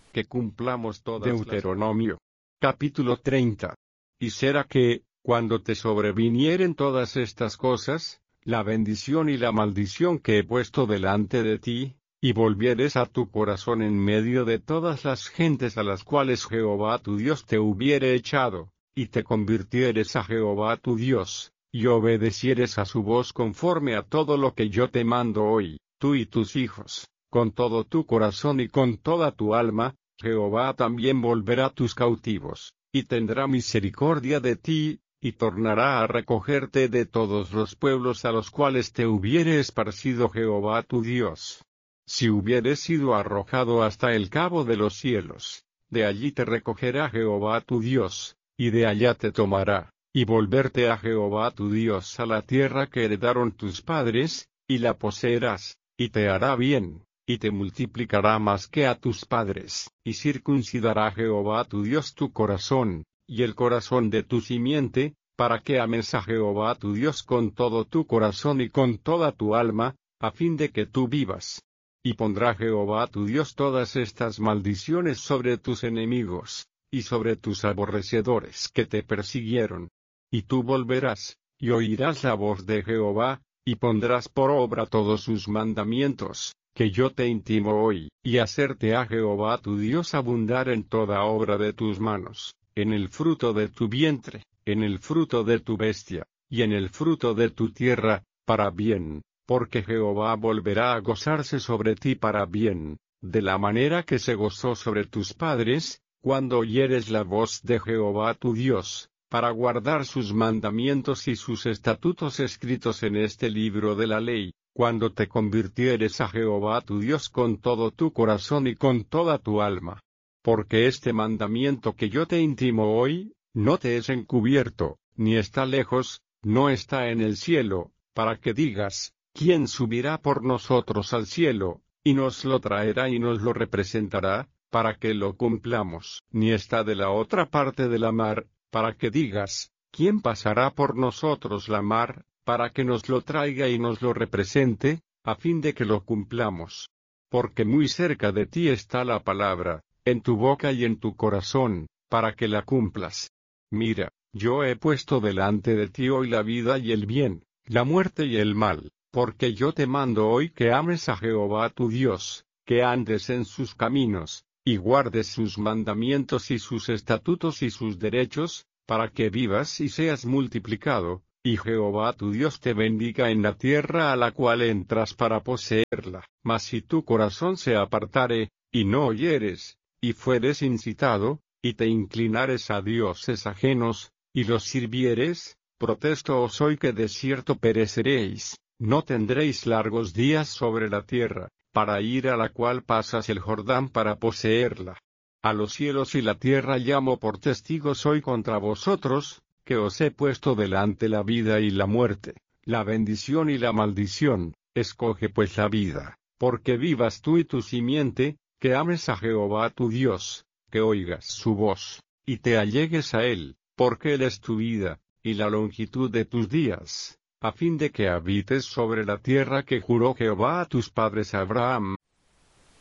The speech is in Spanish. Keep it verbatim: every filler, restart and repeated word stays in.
que cumplamos todas. Deuteronomio, las... capítulo treinta. Y será que, cuando te sobrevinieren todas estas cosas, la bendición y la maldición que he puesto delante de ti, y volvieres a tu corazón en medio de todas las gentes a las cuales Jehová tu Dios te hubiere echado, y te convirtieres a Jehová tu Dios, y obedecieres a su voz conforme a todo lo que yo te mando hoy, tú y tus hijos, con todo tu corazón y con toda tu alma, Jehová también volverá tus cautivos, y tendrá misericordia de ti, y tornará a recogerte de todos los pueblos a los cuales te hubiere esparcido Jehová tu Dios. Si hubieres sido arrojado hasta el cabo de los cielos, de allí te recogerá Jehová tu Dios, y de allá te tomará, y volverte a Jehová tu Dios a la tierra que heredaron tus padres, y la poseerás, y te hará bien, y te multiplicará más que a tus padres, y circuncidará Jehová tu Dios tu corazón, y el corazón de tu simiente, para que ames a Jehová tu Dios con todo tu corazón y con toda tu alma, a fin de que tú vivas. Y pondrá Jehová tu Dios todas estas maldiciones sobre tus enemigos, y sobre tus aborrecedores que te persiguieron. Y tú volverás, y oirás la voz de Jehová, y pondrás por obra todos sus mandamientos, que yo te intimo hoy, y hacerte a Jehová tu Dios abundar en toda obra de tus manos, en el fruto de tu vientre, en el fruto de tu bestia, y en el fruto de tu tierra, para bien, porque Jehová volverá a gozarse sobre ti para bien, de la manera que se gozó sobre tus padres, cuando oyeres la voz de Jehová tu Dios, para guardar sus mandamientos y sus estatutos escritos en este libro de la ley, cuando te convirtieres a Jehová tu Dios con todo tu corazón y con toda tu alma. Porque este mandamiento que yo te intimo hoy, no te es encubierto, ni está lejos, no está en el cielo, para que digas, ¿quién subirá por nosotros al cielo, y nos lo traerá y nos lo representará, para que lo cumplamos? Ni está de la otra parte de la mar, para que digas, ¿quién pasará por nosotros la mar, para que nos lo traiga y nos lo represente, a fin de que lo cumplamos? Porque muy cerca de ti está la palabra, en tu boca y en tu corazón, para que la cumplas. Mira, yo he puesto delante de ti hoy la vida y el bien, la muerte y el mal, porque yo te mando hoy que ames a Jehová tu Dios, que andes en sus caminos, y guardes sus mandamientos y sus estatutos y sus derechos, para que vivas y seas multiplicado, y Jehová tu Dios te bendiga en la tierra a la cual entras para poseerla. Mas si tu corazón se apartare, y no oyeres, y fueres incitado, y te inclinares a dioses ajenos, y los sirvieres, protesto os hoy que de cierto pereceréis, no tendréis largos días sobre la tierra, para ir a la cual pasas el Jordán para poseerla. A los cielos y la tierra llamo por testigos hoy contra vosotros, que os he puesto delante la vida y la muerte, la bendición y la maldición. Escoge pues la vida, porque vivas tú y tu simiente, que ames a Jehová tu Dios, que oigas su voz, y te allegues a él, porque él es tu vida, y la longitud de tus días, a fin de que habites sobre la tierra que juró Jehová a tus padres Abraham,